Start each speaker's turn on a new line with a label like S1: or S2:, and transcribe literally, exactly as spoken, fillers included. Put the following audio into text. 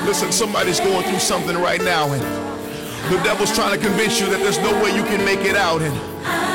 S1: Listen, somebody's going through something right now, and the devil's trying to convince you that there's no way you can make it out. And